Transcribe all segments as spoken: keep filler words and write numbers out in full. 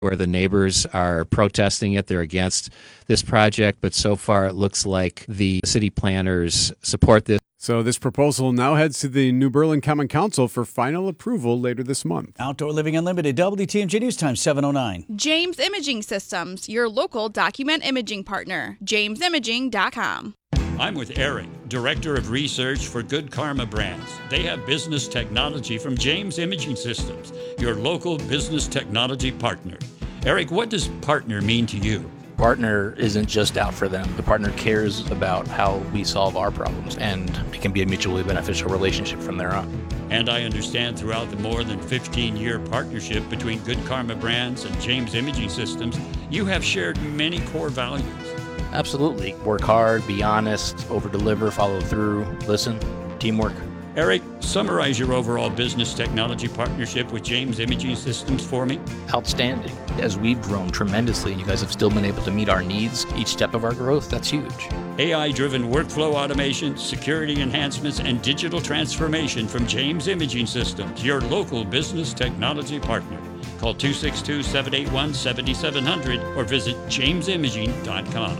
where the neighbors are protesting it. They're against this project, but so far it looks like the city planners support this. So this proposal now heads to the New Berlin Common Council for final approval later this month. Outdoor Living Unlimited, W T M J News Time, seven oh nine. James Imaging Systems, your local document imaging partner. james imaging dot com. I'm with Eric, Director of Research for Good Karma Brands. They have business technology from James Imaging Systems, your local business technology partner. Eric, what does partner mean to you? Partner isn't just out for them. The partner cares about how we solve our problems, and it can be a mutually beneficial relationship from there on. And I understand throughout the more than fifteen-year partnership between Good Karma Brands and James Imaging Systems, you have shared many core values. Absolutely. Work hard, be honest, over-deliver, follow through, listen, teamwork. Eric, summarize your overall business technology partnership with James Imaging Systems for me. Outstanding. As we've grown tremendously and you guys have still been able to meet our needs each step of our growth, that's huge. A I-driven workflow automation, security enhancements, and digital transformation from James Imaging Systems, your local business technology partner. Call two six two, seven eight one, seven seven zero zero or visit james imaging dot com.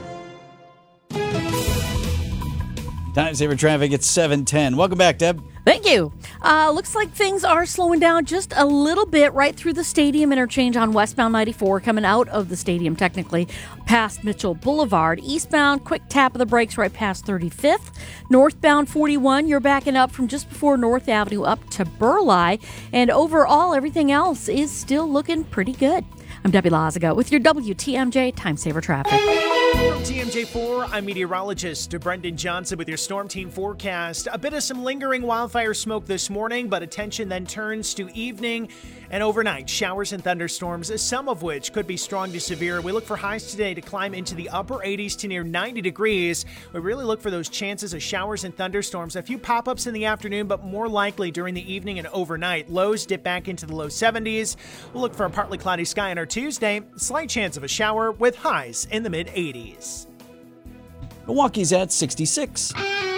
Time saver traffic at seven ten. Welcome back, Deb. Thank you. Uh, looks like things are slowing down just a little bit right through the stadium interchange on westbound ninety-four, coming out of the stadium technically, past Mitchell Boulevard. Eastbound, quick tap of the brakes right past thirty-fifth. Northbound forty-one, you're backing up from just before North Avenue up to Burleigh. And overall, everything else is still looking pretty good. I'm Debbie Lazaga with your W T M J Time Saver Traffic. From T M J four, I'm meteorologist Brendan Johnson with your Storm Team forecast. A bit of some lingering wildfire smoke this morning, but attention then turns to evening and overnight. Showers and thunderstorms, some of which could be strong to severe. We look for highs today to climb into the upper eighties to near ninety degrees. We really look for those chances of showers and thunderstorms. A few pop-ups in the afternoon, but more likely during the evening and overnight. Lows dip back into the low seventies. We'll look for a partly cloudy sky on our Tuesday. Slight chance of a shower with highs in the mid-eighties. Milwaukee's at sixty-six.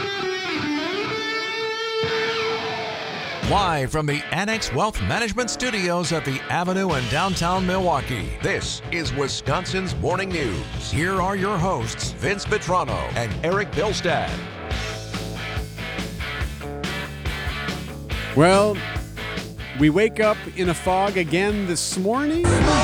Live from the Annex Wealth Management Studios at the Avenue in downtown Milwaukee, this is Wisconsin's Morning News. Here are your hosts, Vince Vitrano and Eric Bilstad. Well, we wake up in a fog again this morning.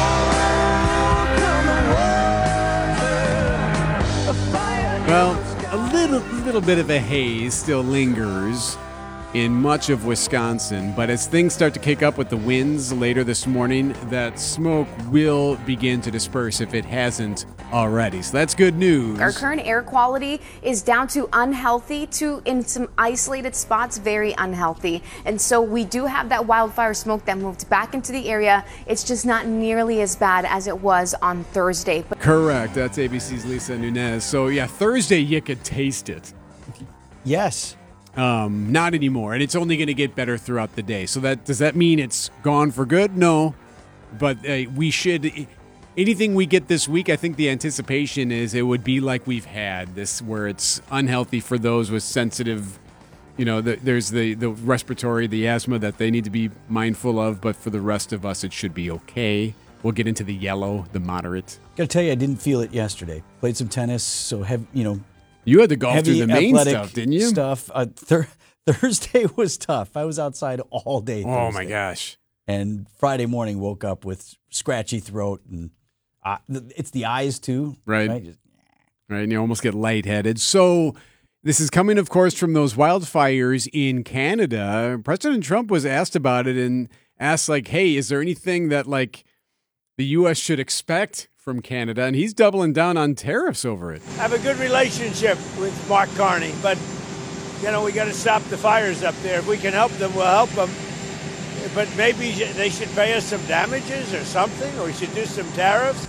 Well, a little, little bit of a haze still lingers in much of Wisconsin, but as things start to kick up with the winds later this morning, that smoke will begin to disperse if it hasn't already. So that's good news. Our current air quality is down to unhealthy to, in some isolated spots, very unhealthy. And so we do have that wildfire smoke that moved back into the area. It's just not nearly as bad as it was on Thursday. But correct. That's A B C's Lisa Nunez. So yeah, Thursday you could taste it. Yes. Um, not anymore, and it's only going to get better throughout the day. So that does that mean it's gone for good? No, but uh, we should. Anything we get this week, I think the anticipation is it would be like we've had this, where it's unhealthy for those with sensitive. You know, the, there's the the respiratory, the asthma that they need to be mindful of, but for the rest of us, it should be okay. We'll get into the yellow, the moderate. Got to tell you, I didn't feel it yesterday. Played some tennis, so have you know. You had to golf Heavy through the main athletic stuff, didn't you? Stuff. Uh, thir- Thursday was tough. I was outside all day. Oh Thursday. my gosh! And Friday morning woke up with scratchy throat, and uh, it's the eyes too, right? Right, Just, right. And you almost get lightheaded. So this is coming, of course, from those wildfires in Canada. President Trump was asked about it and asked, like, "Hey, is there anything that like the U S should expect from Canada?" And he's doubling down on tariffs over it. I have a good relationship with Mark Carney, but, you know, we got to stop the fires up there. If we can help them, we'll help them. But maybe they should pay us some damages or something, or we should do some tariffs.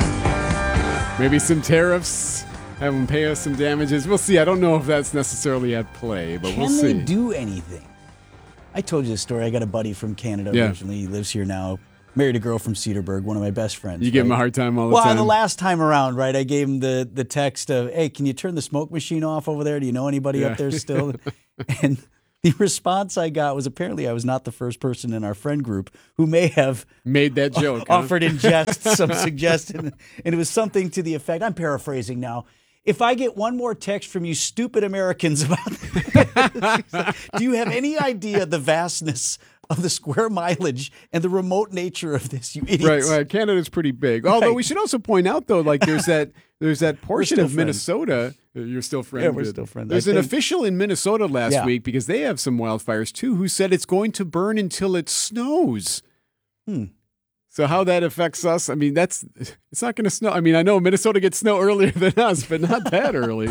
Maybe some tariffs, have them pay us some damages. We'll see. I don't know if that's necessarily at play, but Can we'll see. Can they do anything? I told you the story. I got a buddy from Canada yeah. originally. He lives here now. Married a girl from Cedarburg, one of my best friends. You give right? him a hard time all the well, time? Well, the last time around, right, I gave him the, the text of, hey, can you turn the smoke machine off over there? Do you know anybody yeah. up there still? And The response I got was apparently I was not the first person in our friend group who may have made that joke, offered huh? in jest some suggestion, and it was something to the effect, I'm paraphrasing now, if I get one more text from you stupid Americans about this, do you have any idea the vastness of the square mileage and the remote nature of this, you idiots? Right, right. Canada's pretty big. Although Right. we should also point out, though, like there's that there's that portion still of friends. Minnesota. You're still friends. Yeah, we're with. still friends. There's I an think- official in Minnesota last Yeah. week because they have some wildfires too, who said it's going to burn until it snows. Hmm. So how that affects us? I mean, that's it's not going to snow. I mean, I know Minnesota gets snow earlier than us, but not that early.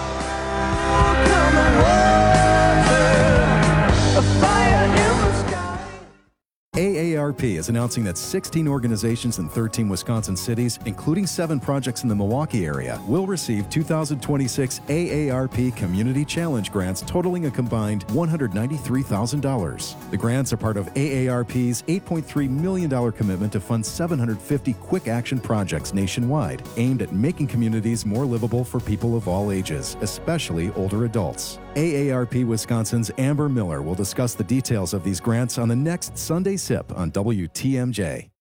A A R P is announcing that sixteen organizations in thirteen Wisconsin cities, including seven projects in the Milwaukee area, will receive two thousand twenty-six A A R P Community Challenge grants totaling a combined one hundred ninety-three thousand dollars. The grants are part of A A R P's eight point three million dollars commitment to fund seven hundred fifty quick action projects nationwide, aimed at making communities more livable for people of all ages, especially older adults. A A R P Wisconsin's Amber Miller will discuss the details of these grants on the next Sunday Sip on W T M J.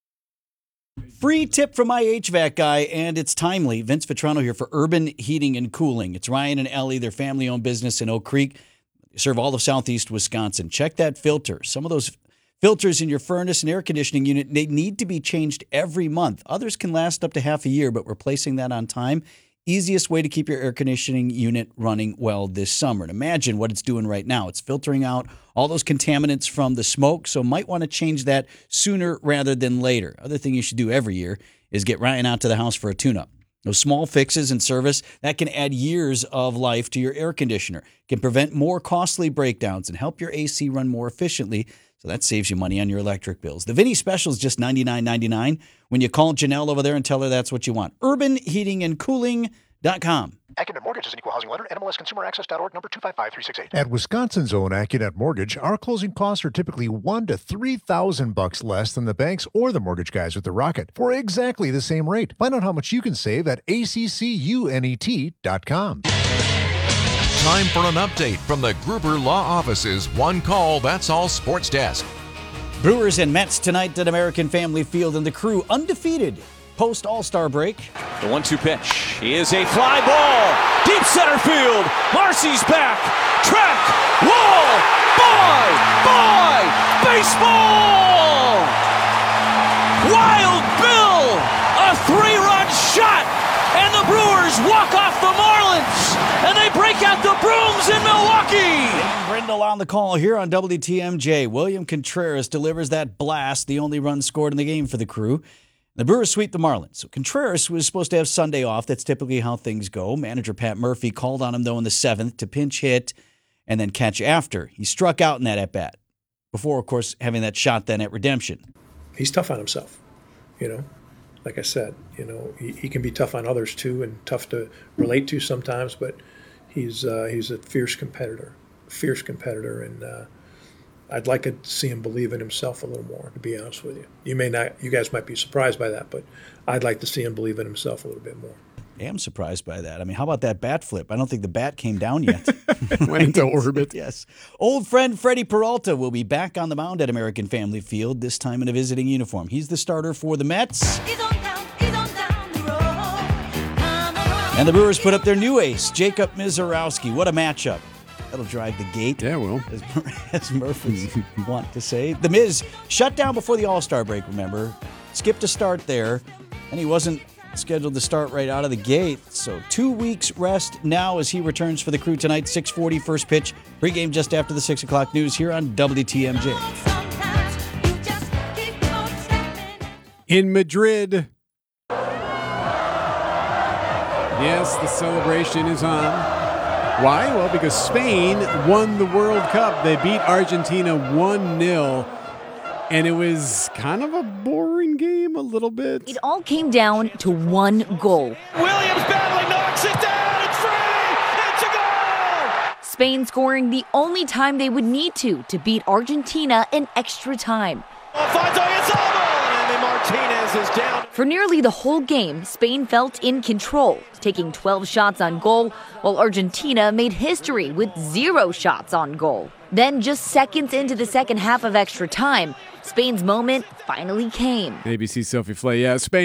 Free tip from my H V A C guy, and it's timely. Vince Vitrano here for Urban Heating and Cooling. It's Ryan and Ellie, their family-owned business in Oak Creek. They serve all of southeast Wisconsin. Check that filter. Some of those filters in your furnace and air conditioning unit, they need to be changed every month. Others can last up to half a year, but replacing that on time, easiest way to keep your air conditioning unit running well this summer. And imagine what it's doing right now. It's filtering out all those contaminants from the smoke, so might want to change that sooner rather than later. Other thing you should do every year is get Ryan out to the house for a tune-up. Those small fixes and service, that can add years of life to your air conditioner, can prevent more costly breakdowns and help your A C run more efficiently. So that saves you money on your electric bills. The Vinny special is just ninety-nine ninety-nine when you call Janelle over there and tell her that's what you want. urban heating and cooling dot com. AccuNet Mortgage is an equal housing lender. N M L S Consumer Access dot org, number two five five three six eight. At Wisconsin's own AccuNet Mortgage, our closing costs are typically one to three thousand bucks less than the banks or the mortgage guys with the Rocket for exactly the same rate. Find out how much you can save at A C C U N E T dot com. Time for an update from the Gruber Law Office's One Call, That's All Sports Desk. Brewers and Mets tonight at American Family Field, and the Crew undefeated post All-Star break. The one two pitch is a fly ball. Deep center field. Marcy's back. Track. Wall. Boy. Boy. Baseball. Wild Bill. A three-run shot. And the Brewers walk off the Marlins. And they break out the Brooms in Milwaukee. Dan Brindle on the call here on W T M J. William Contreras delivers that blast, the only run scored in the game for the Crew. The Brewers sweep the Marlins. So Contreras was supposed to have Sunday off. That's typically how things go. Manager Pat Murphy called on him, though, in the seventh to pinch hit and then catch after. He struck out in that at-bat before, of course, having that shot then at redemption. He's tough on himself, you know. Like I said, you know, he, he can be tough on others, too, and tough to relate to sometimes, but he's uh, he's a fierce competitor, fierce competitor, and uh, I'd like to see him believe in himself a little more, to be honest with you. You may not, you guys might be surprised by that, but I'd like to see him believe in himself a little bit more. I am surprised by that. I mean, how about that bat flip? I don't think the bat came down yet. Went into orbit. Yes. Old friend Freddie Peralta will be back on the mound at American Family Field, this time in a visiting uniform. He's the starter for the Mets. And the Brewers put up their new ace, Jacob Mizorowski. What a matchup. That'll drive the gate. Yeah, well. As, as Murphys want to say. The Miz shut down before the All-Star break, remember. Skipped a start there, and he wasn't scheduled to start right out of the gate. So two weeks rest now as he returns for the Crew tonight, six forty first pitch. Pre-game just after the six o'clock news here on W T M J. In Madrid. Yes, the celebration is on. Why? Well, because Spain won the World Cup. They beat Argentina one nil. And it was kind of a boring game a little bit. It all came down to one goal. Williams battling, knocks it down. It's free. It's a goal. Spain scoring the only time they would need to to beat Argentina in extra time. Oh, finds Oyarzabal, and Martinez is down. For nearly the whole game, Spain felt in control, taking twelve shots on goal, while Argentina made history with zero shots on goal. Then, just seconds into the second half of extra time, Spain's moment finally came. A B C Sophie Flay, yeah, Spain.